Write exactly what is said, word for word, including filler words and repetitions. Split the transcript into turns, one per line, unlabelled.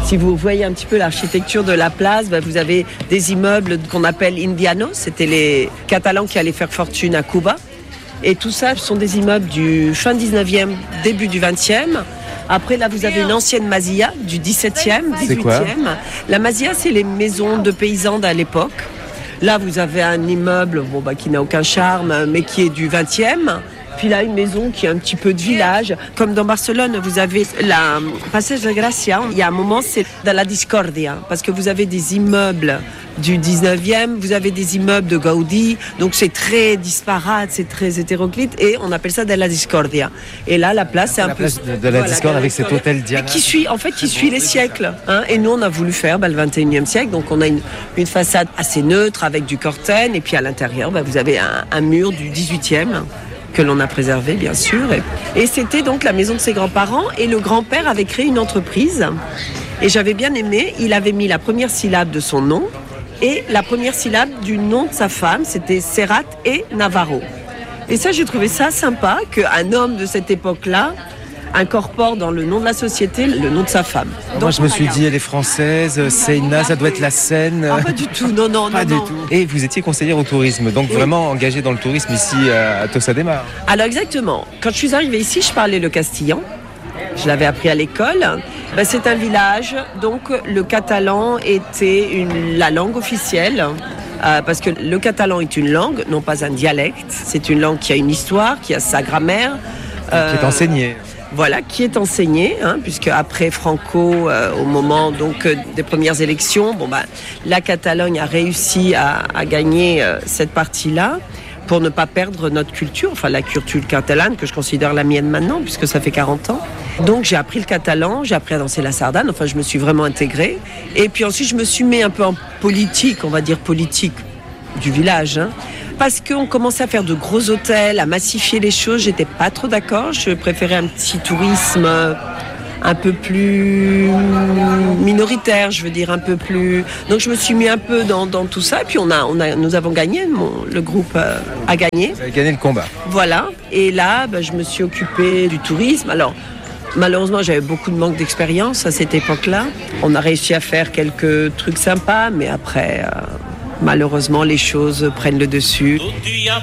Si vous voyez un petit peu l'architecture de la place, bah, vous avez des immeubles qu'on appelle Indianos. C'était les Catalans qui allaient faire fortune à Cuba. Et tout ça, ce sont des immeubles du fin dix-neuvième, début du vingtième. Après, là, vous avez une ancienne masía du dix-septième, dix-huitième. La masía, c'est les maisons de paysans d'à l'époque. Là, vous avez un immeuble bon, bah, qui n'a aucun charme, mais qui est du vingtième. Puis là, une maison qui a un petit peu de village. Comme dans Barcelone, vous avez la Passeig de Gracia. Il y a un moment, c'est dans la discordia, parce que vous avez des immeubles du dix-neuvième, vous avez des immeubles de Gaudí, donc c'est très disparate, c'est très hétéroclite, et on appelle ça de la discordia. Et là, la place, c'est un
la
peu...
place de, de la
voilà,
discorde avec cet hôtel Diana.
Qui suit, en fait, qui suit les siècles. Hein. Et nous, on a voulu faire bah, le vingt et unième siècle, donc on a une, une façade assez neutre avec du corten, et puis à l'intérieur, bah, vous avez un, un mur du dix-huitième, que l'on a préservé, bien sûr. Et, et c'était donc la maison de ses grands-parents, et le grand-père avait créé une entreprise. Et j'avais bien aimé, il avait mis la première syllabe de son nom, et la première syllabe du nom de sa femme, c'était Serrat et Navarro. Et ça, j'ai trouvé ça sympa, qu'un homme de cette époque-là incorpore dans le nom de la société le nom de sa femme.
Donc, moi, je me suis dit, elle est française, Seina, ça doit être la Seine.
Ah, pas du tout, non, non,
pas
non.
du
non.
tout. Et vous étiez conseillère au tourisme, donc oui. Vraiment engagée dans le tourisme ici à Tossa de Mar.
Alors exactement. Quand je suis arrivée ici, je parlais le castillan. Je l'avais appris à l'école. Ben, c'est un village, donc le catalan était une, la langue officielle. Euh, parce que le catalan est une langue, non pas un dialecte. C'est une langue qui a une histoire, qui a sa grammaire.
Euh, qui est enseignée.
Voilà, qui est enseignée, hein, puisque après Franco, euh, au moment donc euh, des premières élections, bon bah la Catalogne a réussi à, à gagner euh, cette partie-là pour ne pas perdre notre culture, enfin la culture catalane que je considère la mienne maintenant, puisque ça fait quarante ans. Donc j'ai appris le catalan, j'ai appris à danser la sardane, enfin je me suis vraiment intégrée. Et puis ensuite je me suis mis un peu en politique, on va dire politique du village, hein. Parce qu'on commençait à faire de gros hôtels, à massifier les choses, j'étais pas trop d'accord. Je préférais un petit tourisme un peu plus minoritaire, je veux dire un peu plus. Donc je me suis mis un peu dans, dans tout ça, et puis on a, on a, nous avons gagné. Mon, le groupe a gagné.
Vous avez gagné le combat.
Voilà. Et là, ben, je me suis occupée du tourisme. Alors. Malheureusement, j'avais beaucoup de manque d'expérience à cette époque-là. On a réussi à faire quelques trucs sympas, mais après, euh, malheureusement, les choses prennent le dessus.